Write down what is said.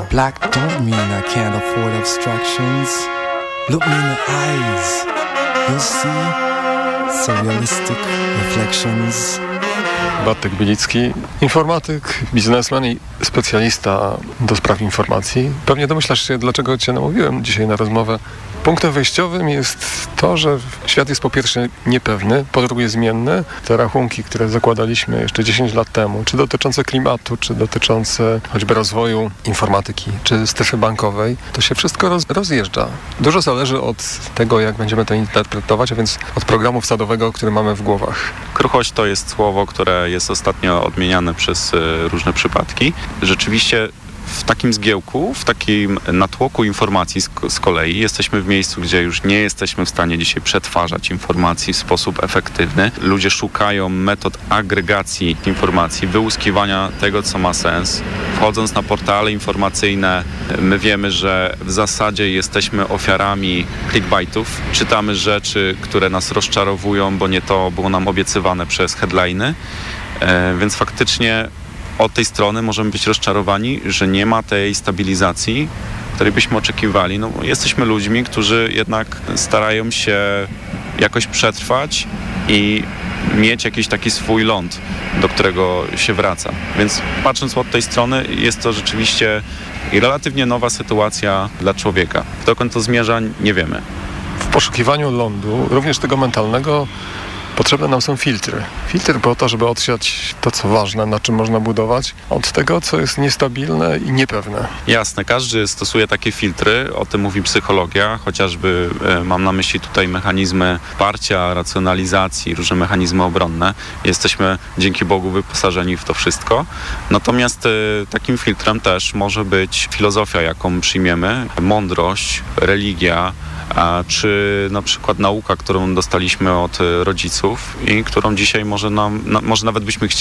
Black don't mean I can't afford obstructions. Look me in the eyes, you'll see surrealistic reflections. Bartek Bielicki, informatyk, biznesmen i specjalista do spraw informacji. Pewnie domyślasz się, dlaczego Cię namówiłem dzisiaj na rozmowę. Punktem wyjściowym jest to, że świat jest po pierwsze niepewny, po drugie zmienny. Te rachunki, które zakładaliśmy jeszcze 10 lat temu, czy dotyczące klimatu, czy dotyczące choćby rozwoju informatyki, czy strefy bankowej, to się wszystko rozjeżdża. Dużo zależy od tego, jak będziemy to interpretować, a więc od programu wsadowego, który mamy w głowach. Kruchość to jest słowo, które jest ostatnio odmieniane przez różne przypadki. Rzeczywiście w takim zgiełku, w takim natłoku informacji z kolei jesteśmy w miejscu, gdzie już nie jesteśmy w stanie dzisiaj przetwarzać informacji w sposób efektywny. Ludzie szukają metod agregacji informacji, wyłuskiwania tego, co ma sens. Wchodząc na portale informacyjne, my wiemy, że w zasadzie jesteśmy ofiarami clickbaitów. Czytamy rzeczy, które nas rozczarowują, bo nie to było nam obiecywane przez headliny. Więc faktycznie od tej strony możemy być rozczarowani, że nie ma tej stabilizacji, której byśmy oczekiwali. No, jesteśmy ludźmi, którzy jednak starają się jakoś przetrwać i mieć jakiś taki swój ląd, do którego się wraca. Więc patrząc od tej strony, jest to rzeczywiście relatywnie nowa sytuacja dla człowieka. Dokąd to zmierza, nie wiemy. W poszukiwaniu lądu, również tego mentalnego, potrzebne nam są filtry. Filtr po to, żeby odsiać to, co ważne, na czym można budować, od tego, co jest niestabilne i niepewne. Jasne, każdy stosuje takie filtry, o tym mówi psychologia, chociażby mam na myśli tutaj mechanizmy wsparcia, racjonalizacji, różne mechanizmy obronne. Jesteśmy dzięki Bogu wyposażeni w to wszystko. Natomiast takim filtrem też może być filozofia, jaką przyjmiemy, mądrość, religia, czy na przykład nauka, którą dostaliśmy od rodziców i którą dzisiaj może nawet byśmy